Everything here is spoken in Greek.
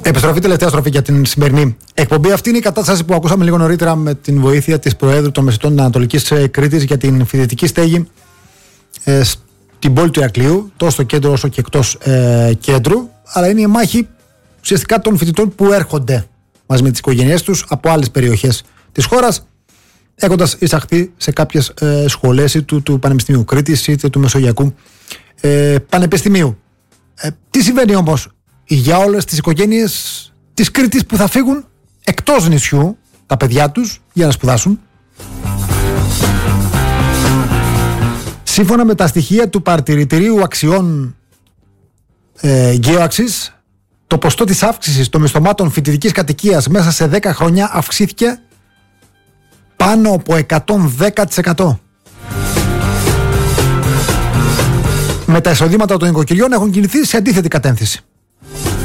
Επιστροφή, τελευταία στροφή για την σημερινή εκπομπή. Αυτή είναι η κατάσταση που ακούσαμε λίγο νωρίτερα με την βοήθεια της Προέδρου των Μεσητών Ανατολικής Κρήτης για την φοιτητική στέγη στην πόλη του Ηρακλείου, τόσο στο κέντρο όσο και εκτός κέντρου. Αλλά είναι η μάχη ουσιαστικά των φοιτητών που έρχονται μαζί με τις οικογένειές τους από άλλες περιοχές της χώρας, έχοντας εισαχθεί σε κάποιες σχολές είτε του Πανεπιστημίου Κρήτης είτε του Μεσογειακού Πανεπιστημίου. Τι συμβαίνει όμως για όλες τις οικογένειες της Κρήτης που θα φύγουν εκτός νησιού, τα παιδιά τους, για να σπουδάσουν? Σύμφωνα με τα στοιχεία του Παρατηρητηρίου Αξιών GeoAxis, το ποστό της αύξησης των μισθωμάτων φοιτητικής κατοικίας μέσα σε 10 χρόνια αυξήθηκε πάνω από 110%. Με τα εισοδήματα των οικοκυριών έχουν κινηθεί σε αντίθετη κατεύθυνση.